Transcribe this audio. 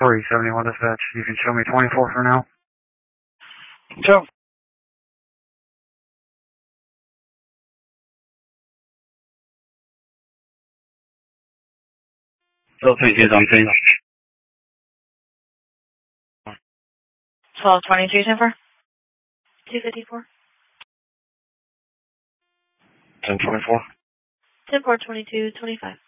371 dispatch. You can show me 24 for now. Joe. Still 22 is on scene. 1223, 10-4. 254. 1024. 10-4, 22, 25.